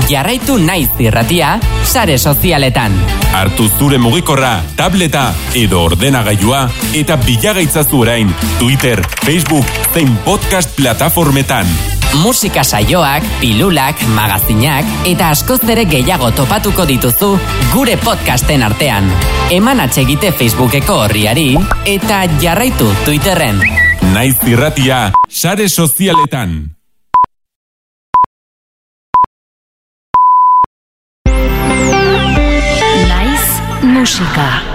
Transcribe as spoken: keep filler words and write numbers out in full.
Jarraitu Naiz Irratia sare sozialetan. Hartu zure mugikorra, tableta edo ordenagailua eta bilagaitzazu orain Twitter, Facebook zein podcast plataformetan. Musika saioak, pilulak, magazinak eta askoz ere gehiago topatuko dituzu gure podcasten artean. Eman atsegite Facebookeko orriari eta jarraitu Twitterren. Naiz Irratia sare sozialetan. Naiz musika.